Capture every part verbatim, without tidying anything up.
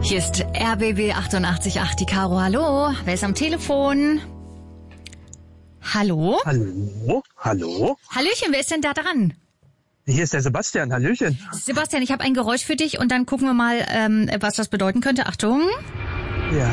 Hier ist R B B achtundachtzig Komma acht, die Caro. Hallo, wer ist am Telefon? Hallo? Hallo? Hallo? Hallöchen, wer ist denn da dran? Hier ist der Sebastian. Hallöchen. Sebastian, ich habe ein Geräusch für dich und dann gucken wir mal, ähm, was das bedeuten könnte. Achtung. Ja.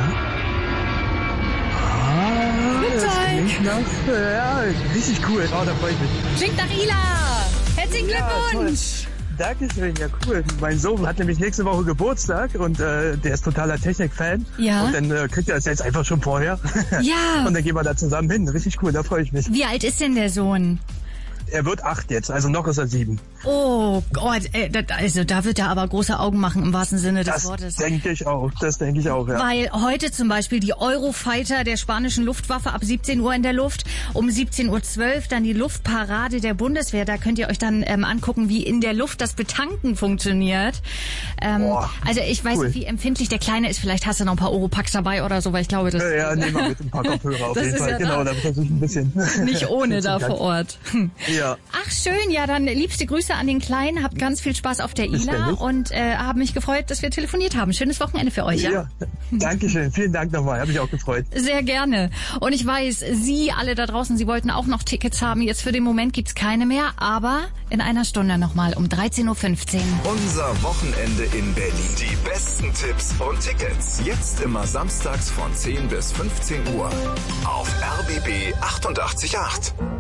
Ah, das klingt nach, ja, richtig cool. Oh, da freue ich mich. Klingt nach Ila. Herzlichen Glückwunsch. Ja, Dankeschön, ja cool. Mein Sohn hat nämlich nächste Woche Geburtstag und äh, der ist totaler Technik-Fan. Ja. Und dann äh, kriegt er das jetzt einfach schon vorher. Ja. Und dann gehen wir da zusammen hin. Richtig cool, da freue ich mich. Wie alt ist denn der Sohn? Er wird acht jetzt, also noch ist er sieben. Oh Gott, ey, das, also da wird er aber große Augen machen im wahrsten Sinne des Das Wortes. denke ich auch, das denke ich auch, ja. Weil heute zum Beispiel die Eurofighter der spanischen Luftwaffe ab siebzehn Uhr in der Luft, um siebzehn Uhr zwölf dann die Luftparade der Bundeswehr. Da könnt ihr euch dann ähm, angucken, wie in der Luft das Betanken funktioniert. Ähm, Boah, also ich weiß cool. nicht, wie empfindlich der Kleine ist. Vielleicht hast du noch ein paar Europacks dabei oder so, weil ich glaube, das... Ja, ja, nehmen wir mit ein paar Kopfhörer auf Das jeden ist Fall. ja Genau, da. da versuche ich ein bisschen. Nicht ohne da vor Ort. Ja. Ach schön, ja, dann liebste Grüße an den Kleinen. Habt ganz viel Spaß auf der Bis Ila dann. und äh, habe mich gefreut, dass wir telefoniert haben. Schönes Wochenende für euch, ja? Ja, Dankeschön. Vielen Dank nochmal. Habe mich auch gefreut. Sehr gerne. Und ich weiß, Sie alle da draußen, Sie wollten auch noch Tickets haben. Jetzt für den Moment gibt's keine mehr, aber in einer Stunde nochmal um dreizehn Uhr fünfzehn. Unser Wochenende in Berlin. Die besten Tipps und Tickets. Jetzt immer samstags von zehn bis fünfzehn Uhr auf R B B achtundachtzig Komma acht.